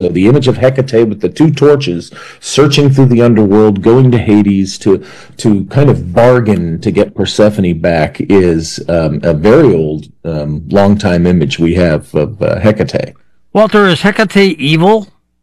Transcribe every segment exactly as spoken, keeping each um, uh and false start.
So the image of Hecate with the two torches searching through the underworld, going to Hades to to kind of bargain to get Persephone back is um, a very old, um, long time image we have of uh, Hecate. Walter, is Hecate evil?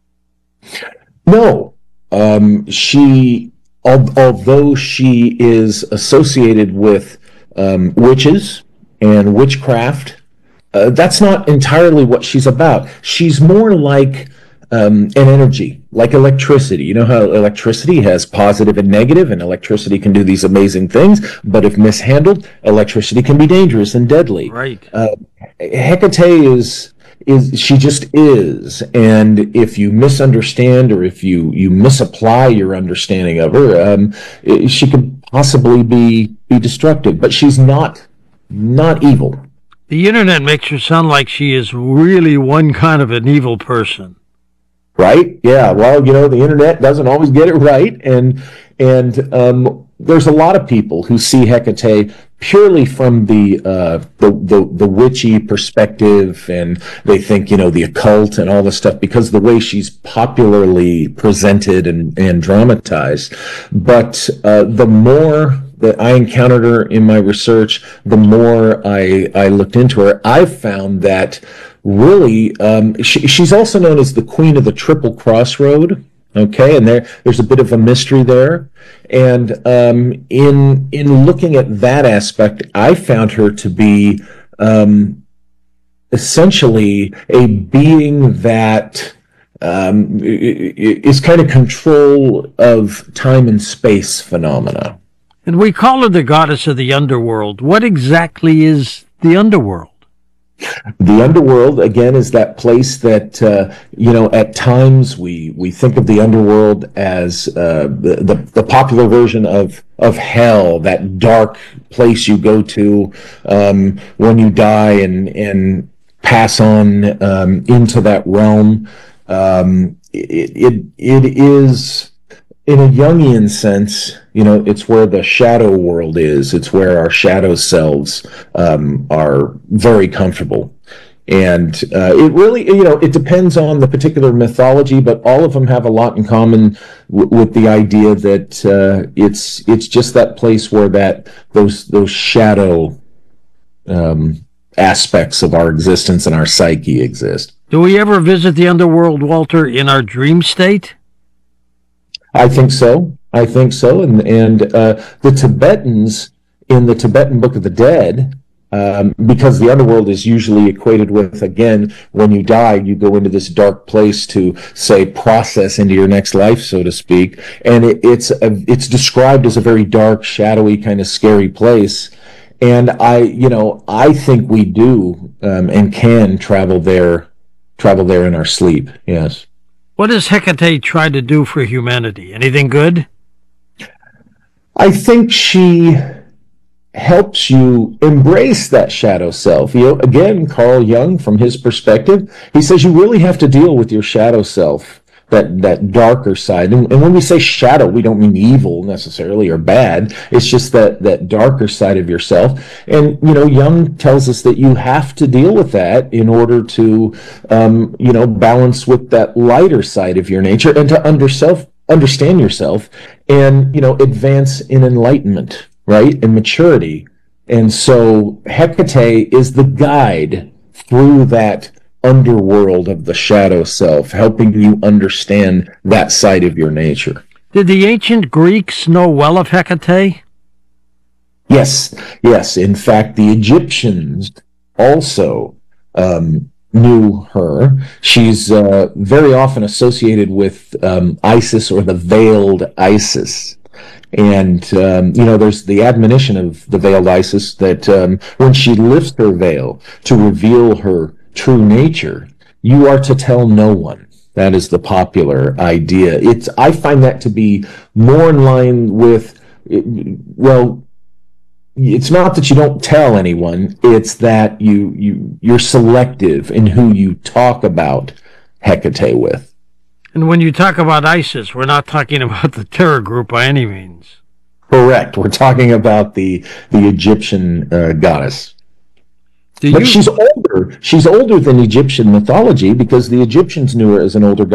No, um, she, al- although she is associated with um, witches and witchcraft, uh, that's not entirely what she's about. She's more like um, an energy, like electricity. You know how electricity has positive and negative, and electricity can do these amazing things, but if mishandled, electricity can be dangerous and deadly. Right. Uh, Hecate is is she just is, and if you misunderstand or if you you misapply your understanding of her, um, she could possibly be be destructive. But she's not not evil. The internet makes her sound like she is really one kind of an evil person. Right? Yeah. Well, you know, the internet doesn't always get it right, and and um, there's a lot of people who see Hecate purely from the, uh, the the the witchy perspective, and they think, you know, the occult and all this stuff because of the way she's popularly presented and and dramatized. But uh, the more that I encountered her in my research, the more I I looked into her, I've found that really um, she, she's also known as the Queen of the Triple Crossroad. Okay, and there there's a bit of a mystery there, and um, in in looking at that aspect, I found her to be um, essentially a being that um, is kind of control of time and space phenomena. And we call her the goddess of the underworld. What exactly is the underworld? The underworld, again, is that place that, uh, you know, at times we, we think of the underworld as uh, the, the, the popular version of, of hell, that dark place you go to um, when you die and, and pass on um, into that realm. Um, it, it, it is, in a Jungian sense, you know, it's where the shadow world is. It's where our shadow selves um, are very comfortable. And uh, it really, you know, it depends on the particular mythology, but all of them have a lot in common w- with the idea that uh, it's it's just that place where that those those shadow um, aspects of our existence and our psyche exist. Do we ever visit the underworld, Walter, in our dream state? I think so. I think so. And and uh, the Tibetans in the Tibetan Book of the Dead, um, because the underworld is usually equated with, again, when you die, you go into this dark place to, say, process into your next life, so to speak. And it, it's a, it's described as a very dark, shadowy, kind of scary place. And I, you know, I think we do um, and can travel there, travel there in our sleep. Yes. What does Hecate try to do for humanity? Anything good? I think she helps you embrace that shadow self. You know, again, Carl Jung, from his perspective, he says you really have to deal with your shadow self, that that darker side. And, and when we say shadow, we don't mean evil necessarily or bad. It's just that that darker side of yourself. And, you know, Jung tells us that you have to deal with that in order to, um, you know, balance with that lighter side of your nature and to under self, understand yourself and, you know, advance in enlightenment, right? And maturity. And so Hecate is the guide through that underworld of the shadow self, helping you understand that side of your nature. Did the ancient Greeks know well of Hecate? Yes, yes. In fact, the Egyptians also um, knew her. She's uh, very often associated with um, Isis or the veiled Isis. And, um, you know, there's the admonition of the veiled Isis that um, when she lifts her veil to reveal her true nature, you are to tell no one. That is the popular idea. It's, I find that to be more in line with, well, it's not that you don't tell anyone, it's that you, you, you're selective in who you talk about Hecate with. And when you talk about ISIS, we're not talking about the terror group by any means. Correct. We're talking about the, the Egyptian uh, goddess. Do but you... she's older. She's older than Egyptian mythology because the Egyptians knew her as an older